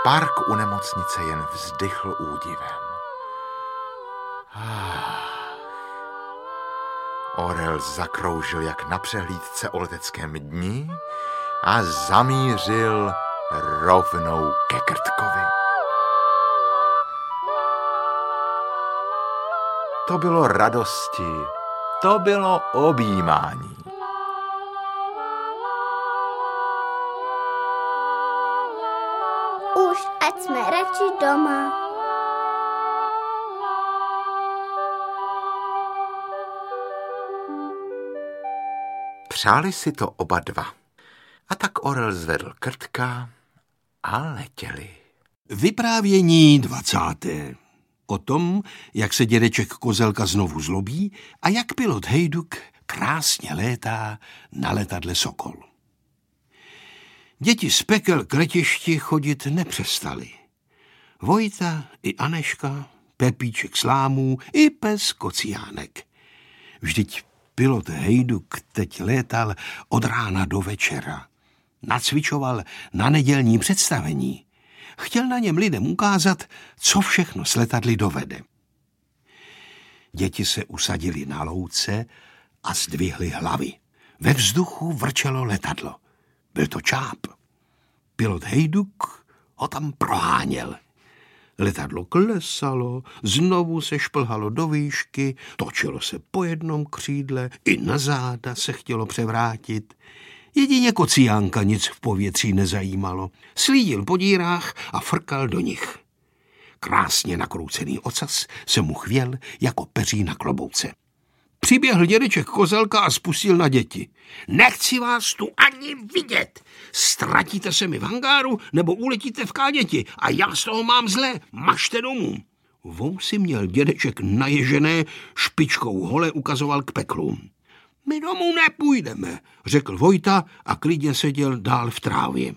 Park u nemocnice jen vzdychl údivem. Orel zakroužil jak na přehlídce o leteckém dni a zamířil rovnou ke Krtkovi. To bylo radosti, to bylo objímání. Už ať jsme radši doma. Přáli si to oba dva. A tak Orel zvedl Krtka a letěli. Vyprávění 20. O tom, jak se dědeček Kozelka znovu zlobí a jak pilot Hejduk krásně létá na letadle Sokol. Děti z pekel k letišti chodit nepřestali. Vojta i Aneška, Pepíček Slámů i pes Kociánek. Vždyť pilot Hejduk teď létal od rána do večera. Nacvičoval na nedělní představení. Chtěl na něm lidem ukázat, co všechno s letadly dovede. Děti se usadili na louce a zdvihli hlavy. Ve vzduchu vrčelo letadlo. Byl to čáp. Pilot Hejduk ho tam proháněl. Letadlo klesalo, znovu se šplhalo do výšky, točilo se po jednom křídle, i na záda se chtělo převrátit. Jedině Kociánka nic v povětří nezajímalo. Slídil po dírách a frkal do nich. Krásně nakroucený ocas se mu chvěl jako peří na klobouce. Přiběhl dědeček Kozelka a spustil na děti. Nechci vás tu ani vidět. Ztratíte se mi v hangáru nebo uletíte v káděti a já z toho mám zlé. Mažte domů. Vousy měl dědeček naježené, špičkou hole ukazoval k peklům. My domů nepůjdeme, řekl Vojta a klidně seděl dál v trávě.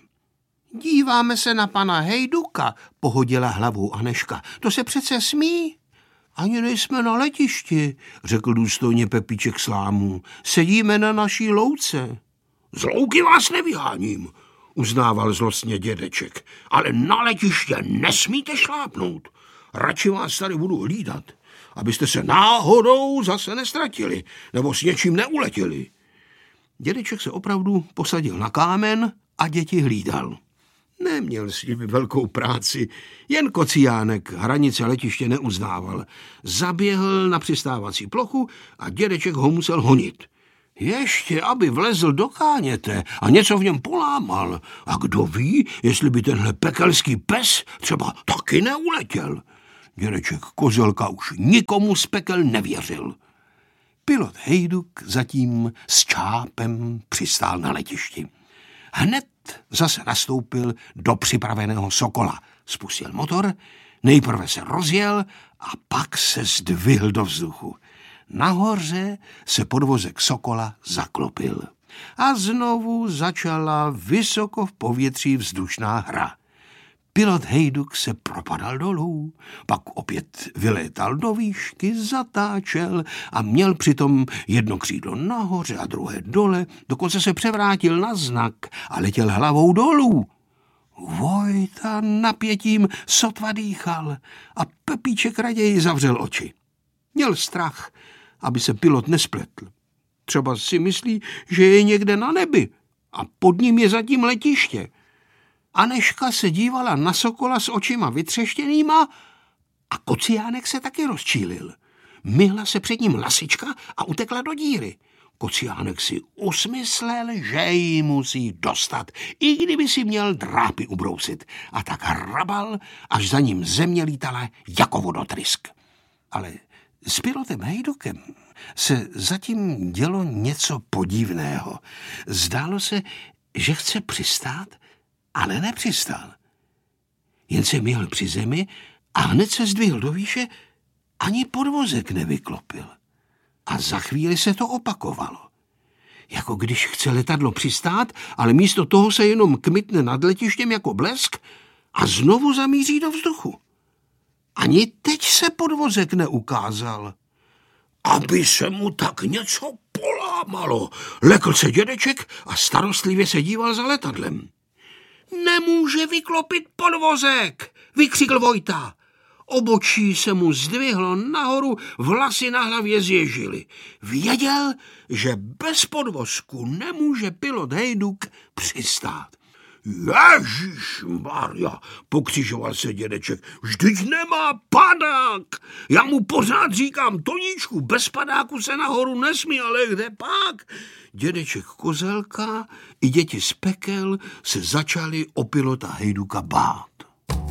Díváme se na pana Hejduka, pohodila hlavou Aneška. To se přece smí. Ani nejsme na letišti, řekl důstojně Pepíček Slámů. Sedíme na naší louce. Z louky vás nevyháním, uznával zlostně dědeček, ale na letiště nesmíte šlápnout. Radši vás tady budu hlídat, abyste se náhodou zase nestratili nebo s něčím neuletěli. Dědeček se opravdu posadil na kámen a děti hlídal. Neměl s nimi velkou práci, jen Kociánek hranice letiště neuznával. Zaběhl na přistávací plochu a dědeček ho musel honit. Ještě, aby vlezl do káněte a něco v něm polámal. A kdo ví, jestli by tenhle pekelský pes třeba taky neuletěl. Dědeček Kozelka už nikomu z pekel nevěřil. Pilot Hejduk zatím s čápem přistál na letišti. Hned zase nastoupil do připraveného Sokola. Spustil motor, nejprve se rozjel a pak se zdvihl do vzduchu. Nahoře se podvozek Sokola zaklopil. A znovu začala vysoko v povětří vzdušná hra. Pilot Hejduk se propadal dolů, pak opět vylétal do výšky, zatáčel a měl přitom jedno křídlo nahoře a druhé dole, dokonce se převrátil na znak a letěl hlavou dolů. Vojta napětím sotva dýchal a Pepíček raději zavřel oči. Měl strach, aby se pilot nespletl. Třeba si myslí, že je někde na nebi a pod ním je zatím letiště. Aneška se dívala na Sokola s očima vytřeštěnýma a Kociánek se taky rozčílil. Myhla se před ním lasička a utekla do díry. Kociánek si usmyslel, že ji musí dostat, i kdyby si měl drápy ubrousit. A tak hrabal, až za ním země lítala jako vodotrysk. Ale s pilotem Hejdukem se zatím dělo něco podivného. Zdálo se, že chce přistát, ale nepřistál. Jen se myhl při zemi a hned se zdvihl do výše, ani podvozek nevyklopil. A za chvíli se to opakovalo. Jako když chce letadlo přistát, ale místo toho se jenom kmitne nad letištěm jako blesk a znovu zamíří do vzduchu. Ani teď se podvozek neukázal. Aby se mu tak něco polámalo, lekl se dědeček a starostlivě se díval za letadlem. Nemůže vyklopit podvozek, vykřikl Vojta. Obočí se mu zdvihlo nahoru, vlasy na hlavě zježily. Věděl, že bez podvozku nemůže pilot Hejduk přistát. Ježišmarja, pokřižoval se dědeček, vždyť nemá padák. Já mu pořád říkám, Toníčku, bez padáku se nahoru nesmí, ale kde pak? Dědeček Kozelka i děti z pekel se začali o pilota Hejduka bát.